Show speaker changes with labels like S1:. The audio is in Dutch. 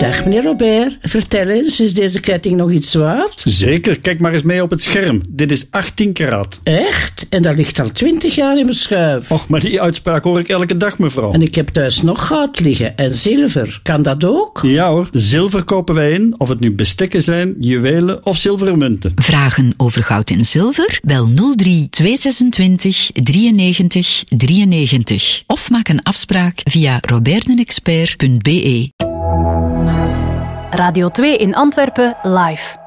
S1: Dag meneer Robert, vertel eens, is deze ketting nog iets waard?
S2: Zeker, kijk maar eens mee op het scherm. Dit is 18 karaat.
S1: Echt? En dat ligt al 20 jaar in mijn schuif.
S2: Och, maar die uitspraak hoor ik elke dag, mevrouw.
S1: En ik heb thuis nog goud liggen en zilver. Kan dat ook?
S2: Ja hoor, zilver kopen wij in, of het nu bestekken zijn, juwelen of zilveren munten.
S3: Vragen over goud en zilver? Bel 03 226 93 93 of maak een afspraak via robertdenexpert.be.
S4: Radio 2 in Antwerpen live.